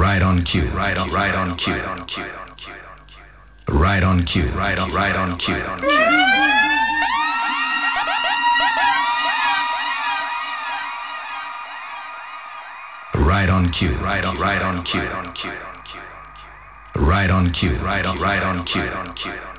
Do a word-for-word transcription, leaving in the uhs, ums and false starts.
Right on cue, right on, right on cue. Right on cue, right on, right on cue. Right on cue, right on, right on cue. Right on cue, right on, right on cue.